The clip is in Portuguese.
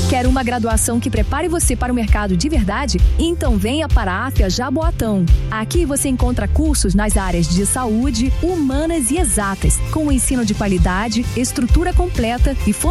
Quer uma graduação que prepare você para o mercado de verdade? Então venha para a AFIA Jaboatão. Aqui você encontra cursos nas áreas de saúde, humanas e exatas, com ensino de qualidade, estrutura completa e